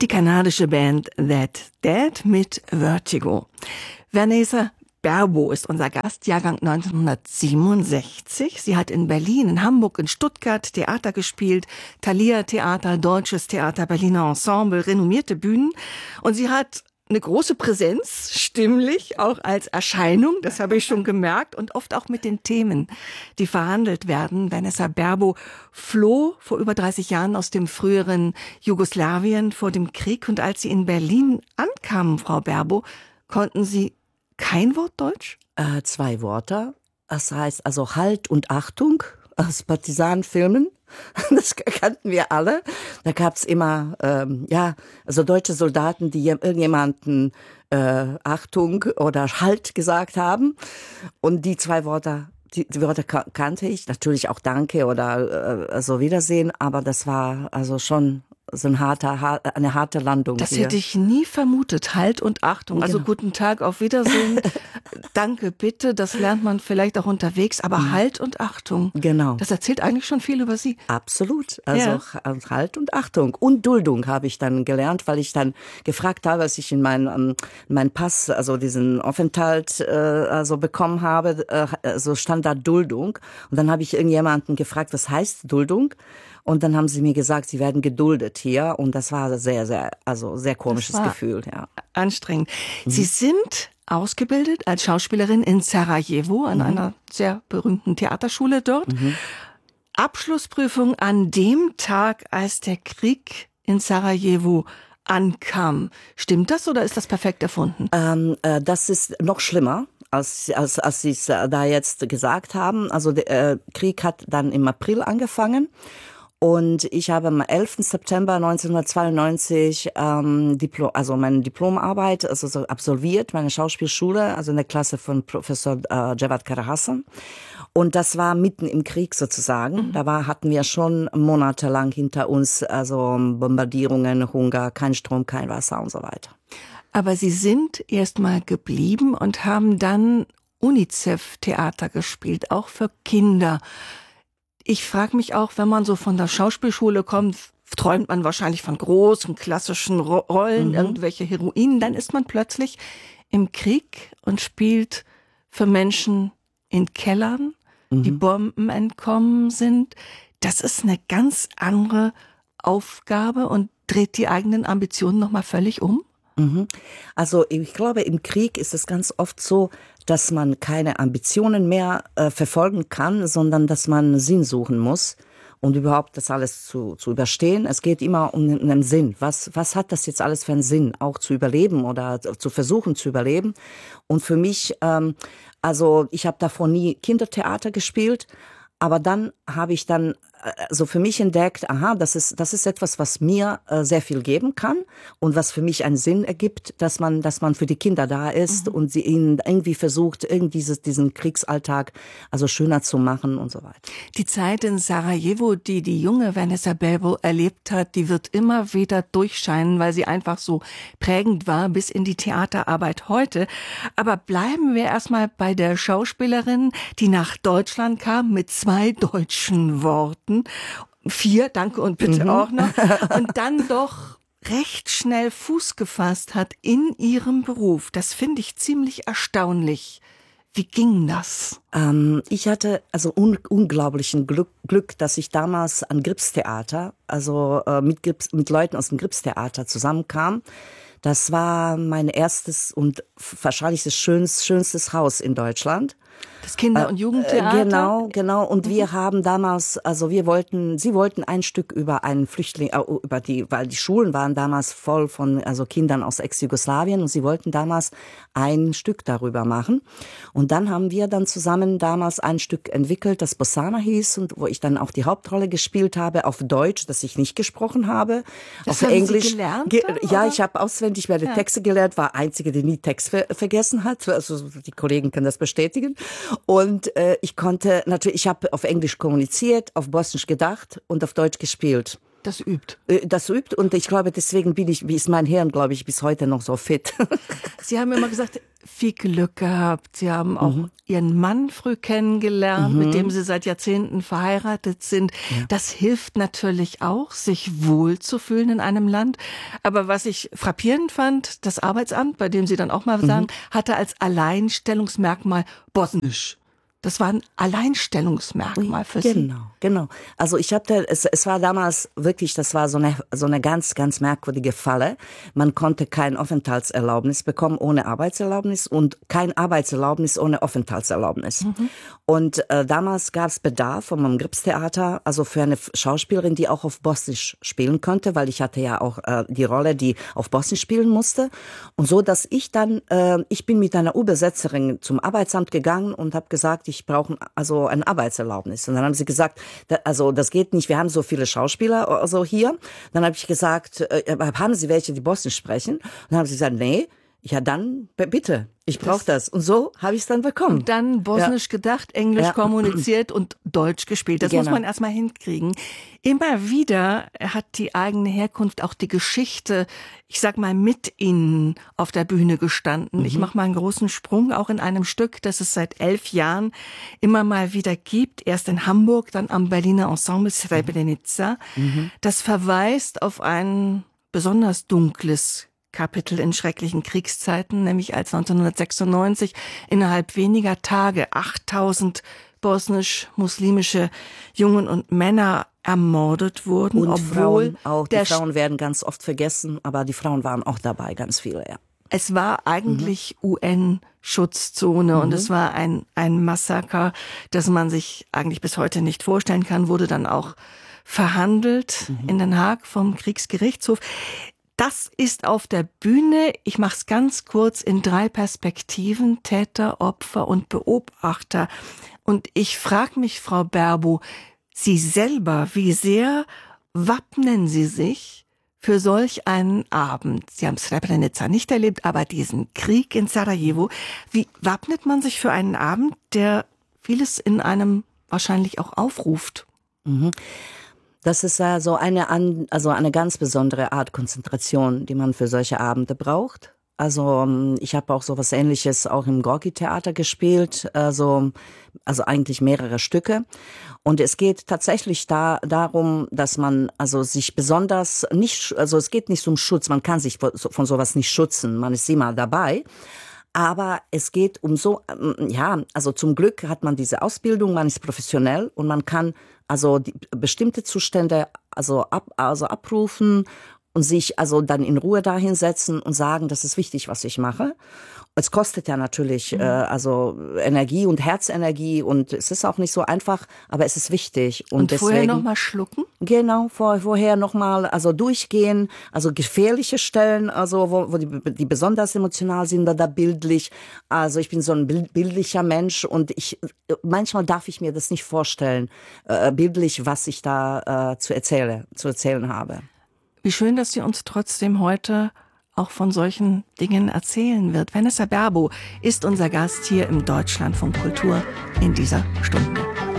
Die kanadische Band That Dead mit Vertigo. Vanessa Berbo ist unser Gast, Jahrgang 1967. Sie hat in Berlin, in Hamburg, in Stuttgart Theater gespielt, Thalia Theater, Deutsches Theater, Berliner Ensemble, renommierte Bühnen. Und sie hat eine große Präsenz, stimmlich, auch als Erscheinung, das habe ich schon gemerkt, und oft auch mit den Themen, die verhandelt werden. Vanessa Berbo floh vor über 30 Jahren aus dem früheren Jugoslawien vor dem Krieg, und als sie in Berlin ankamen, Frau Berbo, konnten Sie kein Wort Deutsch? 2 Worte. Das heißt also Halt und Achtung aus Partisanenfilmen. Das kannten wir alle. Da gab's immer, also deutsche Soldaten, die irgendjemanden Achtung oder Halt gesagt haben. Und die 2 Wörter, die Wörter kannte ich. Natürlich auch Danke oder also Wiedersehen. Aber das war also schon so eine harte Landung. Das hier. hätte ich nie vermutet. Halt und Achtung. Also Genau. Guten Tag, auf Wiedersehen. Danke, bitte. Das lernt man vielleicht auch unterwegs. Aber Halt und Achtung. Genau. Das erzählt eigentlich schon viel über Sie. Absolut. Also Halt und Achtung. Und Duldung habe ich dann gelernt, weil ich dann gefragt habe, als ich in meinen Pass, also diesen Aufenthalt also bekommen habe, so stand da Duldung. Und dann habe ich irgendjemanden gefragt, was heißt Duldung? Und dann haben sie mir gesagt, sie werden geduldet hier. Und das war sehr komisches Gefühl. Ja. Anstrengend. Sie sind ausgebildet als Schauspielerin in Sarajevo an einer sehr berühmten Theaterschule dort. Abschlussprüfung an dem Tag, als der Krieg in Sarajevo ankam. Stimmt das oder ist das perfekt erfunden? Das ist noch schlimmer, als Sie es da jetzt gesagt haben. Also der Krieg hat dann im April angefangen. Und ich habe am 11. September 1992 meine Diplomarbeit so absolviert, meine Schauspielschule, also in der Klasse von Professor Cevat Karahasan. Und das war mitten im Krieg sozusagen. Da hatten wir schon monatelang hinter uns, also Bombardierungen, Hunger, kein Strom, kein Wasser und so weiter. Aber Sie sind erst mal geblieben und haben dann UNICEF-Theater gespielt, auch für Kinder. Ich frage mich auch, wenn man so von der Schauspielschule kommt, träumt man wahrscheinlich von großen, klassischen Rollen, irgendwelche Heroinen. Dann ist man plötzlich im Krieg und spielt für Menschen in Kellern, die Bomben entkommen sind. Das ist eine ganz andere Aufgabe und dreht die eigenen Ambitionen nochmal völlig um. Also ich glaube, im Krieg ist es ganz oft so, dass man keine Ambitionen mehr verfolgen kann, sondern dass man Sinn suchen muss, um überhaupt das alles zu überstehen. Es geht immer um einen Sinn. Was hat das jetzt alles für einen Sinn, auch zu überleben oder zu versuchen zu überleben? Und für mich, also ich habe davor nie Kindertheater gespielt, aber dann habe ich dann so für mich entdeckt, das ist etwas, was mir sehr viel geben kann und was für mich einen Sinn ergibt, dass man für die Kinder da ist und sie ihnen irgendwie versucht, diesen Kriegsalltag also schöner zu machen und so weiter. Die Zeit in Sarajevo, die junge Vanessa Berbo erlebt hat, die wird immer wieder durchscheinen, weil sie einfach so prägend war bis in die Theaterarbeit heute. Aber bleiben wir erstmal bei der Schauspielerin, die nach Deutschland kam mit 2 deutschen Worten. 4, danke und bitte auch noch. Und dann doch recht schnell Fuß gefasst hat in ihrem Beruf. Das finde ich ziemlich erstaunlich. Wie ging das? Ich hatte also unglaublichen Glück, dass ich damals an Gripstheater, also mit Leuten aus dem Gripstheater zusammenkam. Das war mein erstes und wahrscheinlich das schönstes Haus in Deutschland. Das Kinder- und Jugendtheater? Genau. Und wir haben damals, also sie wollten ein Stück über einen Flüchtling, weil die Schulen waren damals voll von, also Kindern aus Ex-Jugoslawien und sie wollten damals ein Stück darüber machen. Und dann haben wir dann zusammen damals ein Stück entwickelt, das Bossana hieß und wo ich dann auch die Hauptrolle gespielt habe, auf Deutsch, das ich nicht gesprochen habe, das auf haben Englisch. Sie gelernt? Ja, ich habe auswendig meine Texte gelernt, war Einzige, die nie Text vergessen hat. Also die Kollegen können das bestätigen. Und ich habe auf Englisch kommuniziert, auf Bosnisch gedacht und auf Deutsch gespielt. Das übt. Das übt und ich glaube, deswegen ist mein Hirn, glaube ich, bis heute noch so fit. Sie haben immer gesagt, viel Glück gehabt. Sie haben auch Ihren Mann früh kennengelernt, mit dem Sie seit Jahrzehnten verheiratet sind. Ja. Das hilft natürlich auch, sich wohlzufühlen in einem Land. Aber was ich frappierend fand, das Arbeitsamt, bei dem Sie dann auch mal sagen, hatte als Alleinstellungsmerkmal Bosnisch. Das war ein Alleinstellungsmerkmal für Sie. Genau. Also es war damals wirklich, das war so eine ganz, ganz merkwürdige Falle. Man konnte kein Aufenthaltserlaubnis bekommen ohne Arbeitserlaubnis und kein Arbeitserlaubnis ohne Aufenthaltserlaubnis. Und damals gab es Bedarf vom Gripstheater, also für eine Schauspielerin, die auch auf Bosnisch spielen konnte, weil ich hatte ja auch die Rolle, die auf Bosnisch spielen musste. Und so, dass ich bin mit einer Übersetzerin zum Arbeitsamt gegangen und habe gesagt, ich brauche also ein Arbeitserlaubnis. Und dann haben sie gesagt, das geht nicht, wir haben so viele Schauspieler also hier. Dann habe ich gesagt, haben Sie welche, die Bosnisch sprechen? Und dann haben sie gesagt, nee. Ja, dann bitte, ich brauche das. Und so habe ich es dann bekommen. Und dann Bosnisch gedacht, Englisch kommuniziert und Deutsch gespielt. Das muss man erstmal hinkriegen. Immer wieder hat die eigene Herkunft, auch die Geschichte, ich sag mal, mit Ihnen auf der Bühne gestanden. Ich mache mal einen großen Sprung, auch in einem Stück, das es seit 11 Jahren immer mal wieder gibt. Erst in Hamburg, dann am Berliner Ensemble Srebrenica. Das verweist auf ein besonders dunkles Kapitel in schrecklichen Kriegszeiten, nämlich als 1996 innerhalb weniger Tage 8000 bosnisch-muslimische Jungen und Männer ermordet wurden. Und Frauen auch. Die Frauen werden ganz oft vergessen, aber die Frauen waren auch dabei, ganz viele, ja. Es war eigentlich UN-Schutzzone und es war ein Massaker, das man sich eigentlich bis heute nicht vorstellen kann, wurde dann auch verhandelt in Den Haag vom Kriegsgerichtshof. Das ist auf der Bühne, ich mache es ganz kurz, in 3 Perspektiven, Täter, Opfer und Beobachter. Und ich frage mich, Frau Berbo, Sie selber, wie sehr wappnen Sie sich für solch einen Abend? Sie haben Srebrenica nicht erlebt, aber diesen Krieg in Sarajevo. Wie wappnet man sich für einen Abend, der vieles in einem wahrscheinlich auch aufruft? Das ist also eine ganz besondere Art Konzentration, die man für solche Abende braucht. Also ich habe auch so was Ähnliches auch im Gorki-Theater gespielt, also eigentlich mehrere Stücke. Und es geht tatsächlich darum, dass man also sich besonders nicht, also es geht nicht um Schutz, man kann sich von sowas nicht schützen, man ist immer dabei. Aber es geht um also zum Glück hat man diese Ausbildung, man ist professionell und man kann also bestimmte Zustände abrufen und sich also dann in Ruhe dahinsetzen und sagen, das ist wichtig, was ich mache. Es kostet ja natürlich Energie und Herzenergie und es ist auch nicht so einfach, aber es ist wichtig. Und deswegen, vorher nochmal schlucken? Genau, vorher nochmal durchgehen, also gefährliche Stellen, also wo die besonders emotional sind, da bildlich. Also ich bin so ein bildlicher Mensch und manchmal darf ich mir das nicht vorstellen, bildlich, was ich da zu erzählen habe. Wie schön, dass Sie uns trotzdem heute auch von solchen Dingen erzählen wird. Vanessa Berbo ist unser Gast hier im Deutschlandfunk Kultur in dieser Stunde.